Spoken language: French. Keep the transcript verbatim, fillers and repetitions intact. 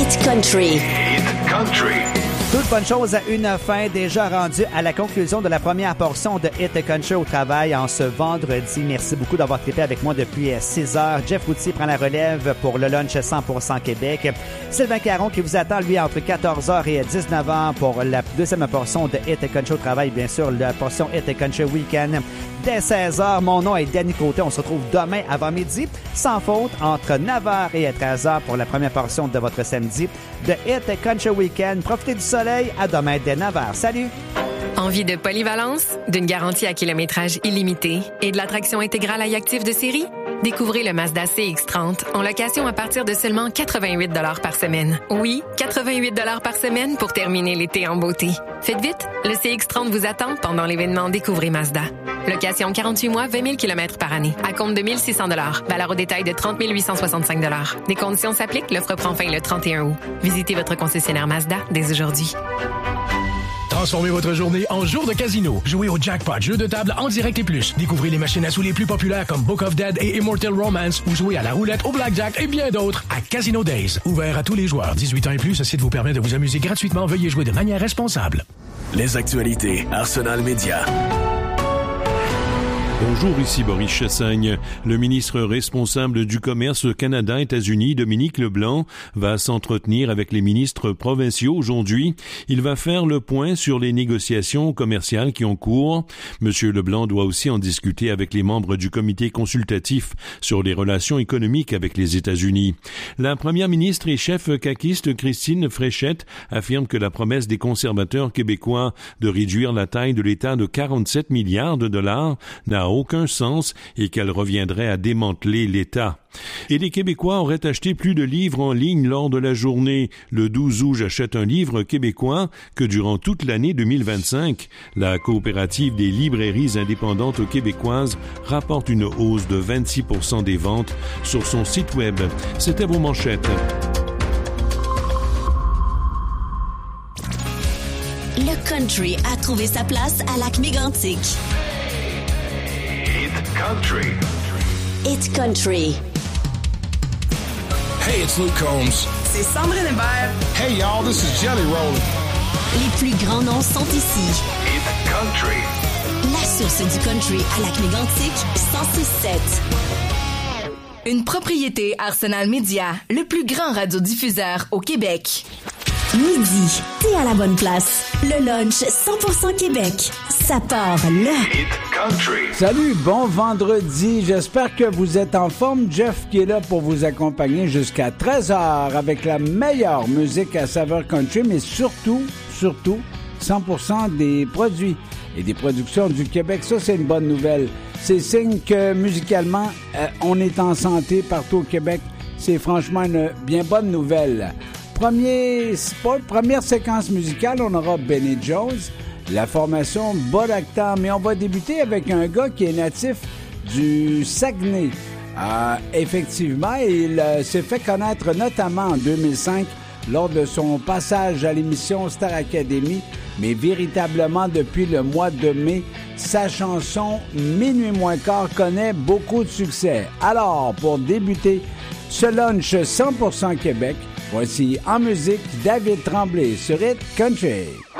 Hit Country. Hit Country. Toute bonne chose à une fin, déjà rendue à la conclusion de la première portion de Hit Country au travail en ce vendredi. Merci beaucoup d'avoir trippé avec moi depuis six heures. Jeff Routier prend la relève pour le lunch cent pour cent Québec. Sylvain Caron qui vous attend, lui, entre quatorze heures et dix-neuf heures pour la deuxième portion de Hit Country au travail. Bien sûr, la portion Hit Country Weekend. Dès seize heures, mon nom est Danny Côté. On se retrouve demain avant midi, sans faute, entre neuf heures et treize heures pour la première portion de votre samedi de Hit Country Weekend. Profitez du soleil. À demain dès neuf heures. Salut! Envie de polyvalence, d'une garantie à kilométrage illimité et de l'attraction intégrale à actif de série? Découvrez le Mazda C X trente en location à partir de seulement quatre-vingt-huit dollars par semaine. Oui, quatre-vingt-huit dollars par semaine pour terminer l'été en beauté. Faites vite, le C X trente vous attend pendant l'événement Découvrez Mazda. Location quarante-huit mois, vingt mille kilomètres par année. À compte de mille six cents dollars. Valeur au détail de trente mille huit cent soixante-cinq dollars. Des conditions s'appliquent. L'offre prend fin le trente et un août. Visitez votre concessionnaire Mazda dès aujourd'hui. Transformez votre journée en jour de casino. Jouez au Jackpot, jeu de table en direct et plus. Découvrez les machines à sous les plus populaires comme Book of Dead et Immortal Romance ou jouez à la roulette, au blackjack et bien d'autres à Casino Days. Ouvert à tous les joueurs. dix-huit ans et plus, ce site vous permet de vous amuser gratuitement. Veuillez jouer de manière responsable. Les actualités Arsenal Média. Bonjour, ici Boris Chassagne. Le ministre responsable du commerce Canada-États-Unis, Dominique Leblanc, va s'entretenir avec les ministres provinciaux aujourd'hui. Il va faire le point sur les négociations commerciales qui ont cours. Monsieur Leblanc doit aussi en discuter avec les membres du comité consultatif sur les relations économiques avec les États-Unis. La première ministre et chef caquiste Christine Fréchette affirme que la promesse des conservateurs québécois de réduire la taille de l'État de quarante-sept milliards de dollars n'a aucun sens et qu'elle reviendrait à démanteler l'État. Et les Québécois auraient acheté plus de livres en ligne lors de la journée. Le douze août, j'achète un livre québécois que durant toute l'année deux mille vingt-cinq, la coopérative des librairies indépendantes québécoises rapporte une hausse de vingt-six pour cent des ventes sur son site web. C'était vos manchettes. Le country a trouvé sa place à Lac-Mégantic. Country. Hit Country. Hey, it's Luke Combs. C'est Sandrine Hébert. Hey, y'all, this is Jelly Roll. Les plus grands noms sont ici. Hit Country. La source du country à Lac-Mégantic, cent six sept. Une propriété Arsenal Média, le plus grand radiodiffuseur au Québec. Midi, t'es à la bonne place. Le lunch cent pour cent Québec. Ça part là. Hit Country. Salut, bon vendredi. J'espère que vous êtes en forme. Jeff qui est là pour vous accompagner jusqu'à treize heures avec la meilleure musique à saveur country, mais surtout, surtout, cent pour cent des produits et des productions du Québec. Ça, c'est une bonne nouvelle. C'est signe que musicalement, euh, on est en santé partout au Québec. C'est franchement une bien bonne nouvelle. Premier spot, première séquence musicale, on aura Benny Jones, la formation Bodactam. Mais on va débuter avec un gars qui est natif du Saguenay. Euh, effectivement, il euh, s'est fait connaître notamment en deux mille cinq lors de son passage à l'émission Star Academy, mais véritablement depuis le mois de mai, sa chanson Minuit moins quart connaît beaucoup de succès. Alors, pour débuter ce lunch cent pour cent Québec, voici en musique David Tremblay sur Hit Country.